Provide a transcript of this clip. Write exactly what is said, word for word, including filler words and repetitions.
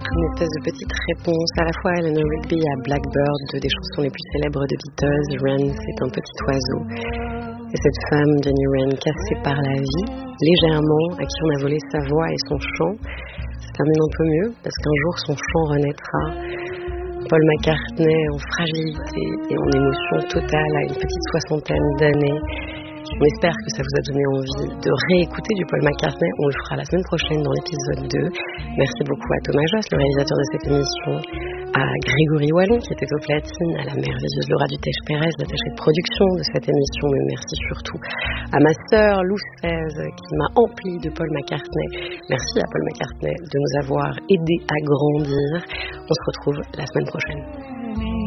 une espèce de petite réponse à la fois à Eleanor Rigby et à Blackbird, deux des chansons les plus célèbres de Beatles. Wren, c'est un petit oiseau. Et cette femme, Jenny Wren, cassée par la vie, légèrement, à qui on a volé sa voix et son chant, se termine un peu mieux, parce qu'un jour son chant renaîtra. Paul McCartney en fragilité et en émotion totale à une petite soixantaine d'années. On espère que ça vous a donné envie de réécouter du Paul McCartney. On le fera la semaine prochaine dans l'épisode deux. Merci beaucoup à Thomas Josse, le réalisateur de cette émission, à Grégory Wallon qui était aux platines, à la merveilleuse Laura Dutèche-Pérez, l'attachée de production de cette émission, mais merci surtout à ma sœur Lou seize qui m'a empli de Paul McCartney. Merci à Paul McCartney de nous avoir aidés à grandir. On se retrouve la semaine prochaine.